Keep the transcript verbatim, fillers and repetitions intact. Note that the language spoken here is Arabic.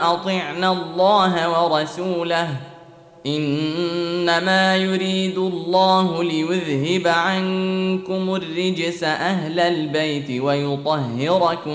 أطعنا الله ورسوله إنما يريد الله ليذهب عنكم الرجس أهل البيت ويطهركم